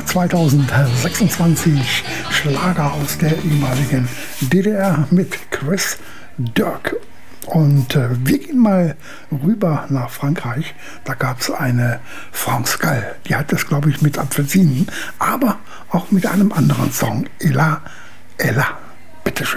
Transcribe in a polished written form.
2026 Schlager aus der ehemaligen DDR mit Chris Dirk. Und wir gehen mal rüber nach Frankreich. Da gab es eine France Gall, die hat das, glaube ich, mit Apfelsinen, aber auch mit einem anderen Song, Ella, Ella. Bitteschön.